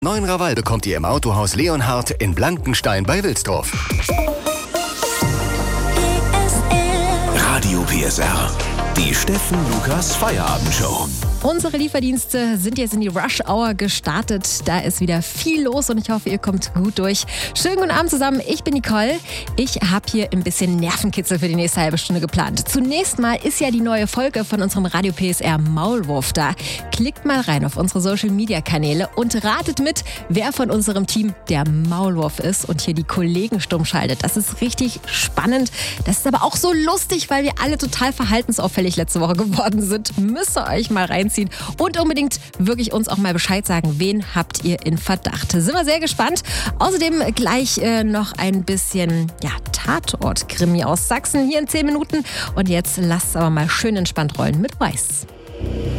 Neuen Rawal bekommt ihr im Autohaus Leonhard in Blankenstein bei Wilsdorf. Radio PSR. Die Steffen Lukas Feierabendshow. Unsere Lieferdienste sind jetzt in die Rush-Hour gestartet. Da ist wieder viel los und ich hoffe, ihr kommt gut durch. Schönen guten Abend zusammen, ich bin Nicole. Ich habe hier ein bisschen Nervenkitzel für die nächste halbe Stunde geplant. Zunächst mal ist ja die neue Folge von unserem Radio PSR Maulwurf da. Klickt mal rein auf unsere Social-Media-Kanäle und ratet mit, wer von unserem Team der Maulwurf ist und hier die Kollegen stumm schaltet. Das ist richtig spannend. Das ist aber auch so lustig, weil wir alle total verhaltensauffällig letzte Woche geworden sind. Müsst ihr euch mal reinziehen und unbedingt wirklich uns auch mal Bescheid sagen, wen habt ihr in Verdacht. Sind wir sehr gespannt. Außerdem gleich noch ein bisschen Tatort-Krimi aus Sachsen hier in 10 Minuten. Und jetzt lasst es aber mal schön entspannt rollen mit Weiß.